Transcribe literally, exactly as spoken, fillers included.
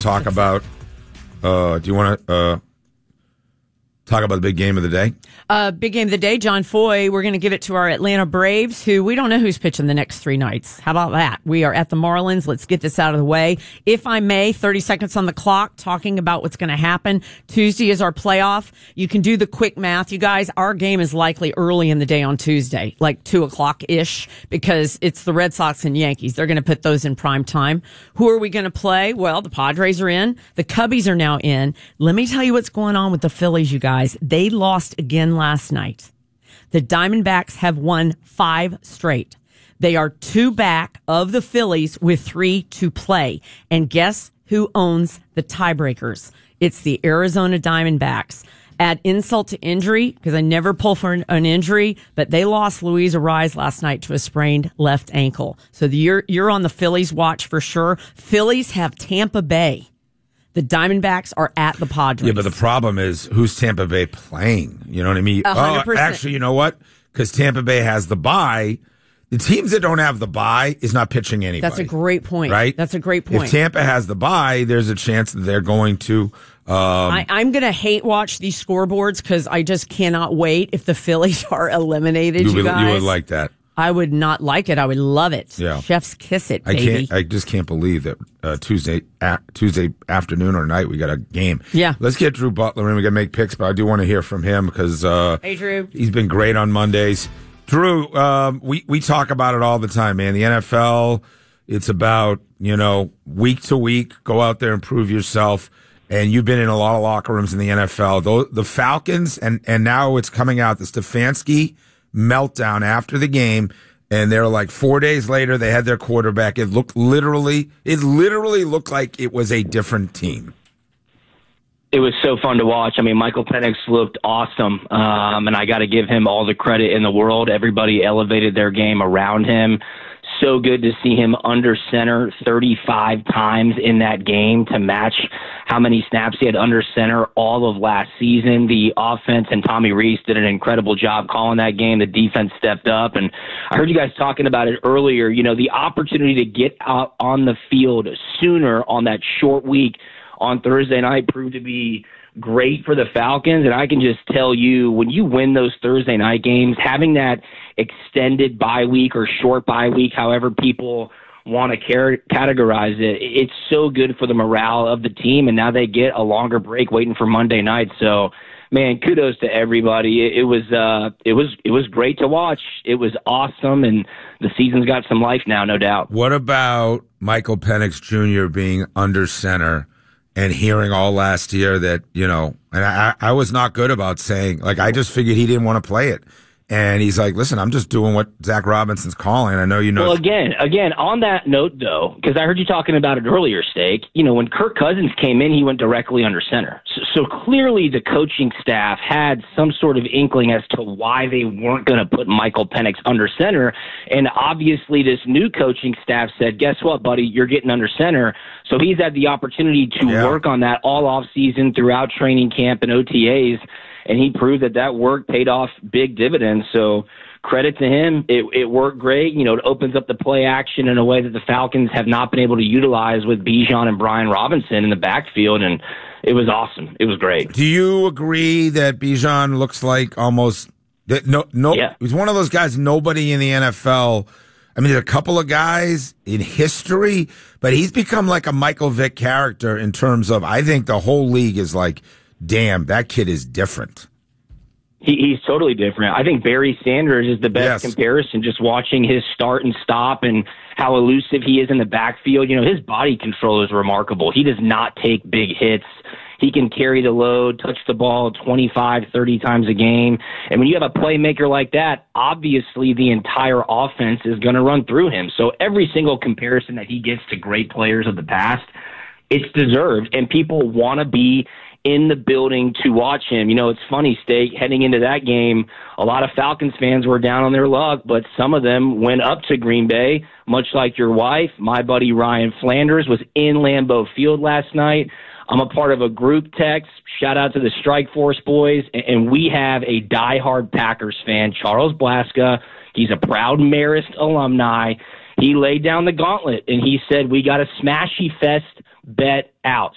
talk about, uh, do you want to uh, talk about the big game of the day? Uh, big game of the day, John Foy. We're going to give it to our Atlanta Braves, who we don't know who's pitching the next three nights. How about that? We are at the Marlins. Let's get this out of the way. If I may, thirty seconds on the clock, talking about what's going to happen. Tuesday is our playoff. You can do the quick math. You guys, our game is likely early in the day on Tuesday, like two o'clock-ish, because it's the Red Sox and Yankees. They're going to put those in prime time. Who are we going to play? Well, the Padres are in. The Cubbies are now in. Let me tell you what's going on with the Phillies, you guys. They lost again last night. The Diamondbacks have won five straight. They are two back of the Phillies with three to play. And guess who owns the tiebreakers? It's the Arizona Diamondbacks. Add insult to injury, because I never pull for an, an injury, but they lost Luis Arraez last night to a sprained left ankle. So the, you're, you're on the Phillies watch for sure. Phillies have Tampa Bay. The Diamondbacks are at the Padres. Yeah, but the problem is, who's Tampa Bay playing? You know what I mean? one hundred percent. Oh, actually, you know what? Because Tampa Bay has the bye. The teams that don't have the bye is not pitching anybody. That's a great point. Right? That's a great point. If Tampa has the bye, there's a chance that they're going to... Um, I, I'm going to hate watch these scoreboards because I just cannot wait if the Phillies are eliminated, you, you would, guys. you would like that. I would not like it. I would love it. Yeah. Chef's kiss it, I baby. can't. I just can't believe that uh, Tuesday a- Tuesday afternoon or night we got a game. Yeah. Let's get Drew Butler in. We got to make picks, but I do want to hear from him because uh, hey, Drew. He's been great on Mondays. Drew, um, we we talk about it all the time, man. The N F L, it's about, you know, week to week, go out there and prove yourself. And you've been in a lot of locker rooms in the N F L. The, the Falcons, and and now it's coming out, the Stefanski meltdown after the game. And they're like four days later, they had their quarterback. It looked literally, it literally looked like it was a different team. It was so fun to watch. I mean, Michael Penix looked awesome, um, and I got to give him all the credit in the world. Everybody elevated their game around him. So good to see him under center thirty-five times in that game to match how many snaps he had under center all of last season. The offense and Tommy Reese did an incredible job calling that game. The defense stepped up. And I heard you guys talking about it earlier. You know, the opportunity to get out on the field sooner on that short week on Thursday night proved to be great for the Falcons. And I can just tell you, when you win those Thursday night games, having that extended bye week or short bye week, however people want to car- categorize it, it's so good for the morale of the team. And now they get a longer break waiting for Monday night. So, man, kudos to everybody. It, it was uh, it was it was great to watch. It was awesome, and the season's got some life now, no doubt. What about Michael Penix Junior being under center and hearing all last year that, you know, and I, I was not good about saying, like, I just figured he didn't want to play it. And he's like, listen, I'm just doing what Zach Robinson's calling. I know you know. Well, again, again, on that note, though, because I heard you talking about it earlier, Steak, you know, when Kirk Cousins came in, he went directly under center. So, so clearly the coaching staff had some sort of inkling as to why they weren't going to put Michael Penix under center. And obviously this new coaching staff said, guess what, buddy, you're getting under center. So he's had the opportunity to yeah. work on that all off season throughout training camp and O T As. And he proved that that work paid off big dividends. So credit to him. It, it worked great. You know, it opens up the play action in a way that the Falcons have not been able to utilize with Bijan and Brian Robinson in the backfield. And it was awesome. It was great. Do you agree that Bijan looks like almost that? No, no. Yeah. He's one of those guys nobody in the N F L. I mean, there's a couple of guys in history, but he's become like a Michael Vick character in terms of, I think the whole league is like, damn, that kid is different. He, he's totally different. I think Barry Sanders is the best yes. comparison, just watching his start and stop and how elusive he is in the backfield. You know, his body control is remarkable. He does not take big hits. He can carry the load, touch the ball twenty-five, thirty times a game. And when you have a playmaker like that, obviously the entire offense is going to run through him. So every single comparison that he gets to great players of the past, it's deserved. And people want to be in the building to watch him. You know, it's funny, Steak, heading into that game, a lot of Falcons fans were down on their luck, but some of them went up to Green Bay, much like your wife. My buddy Ryan Flanders was in Lambeau Field last night. I'm a part of a group text. Shout out to the Strike Force boys. And we have a diehard Packers fan, Charles Blaska. He's a proud Marist alumni. He laid down the gauntlet and he said, we got a smashy fest bet out.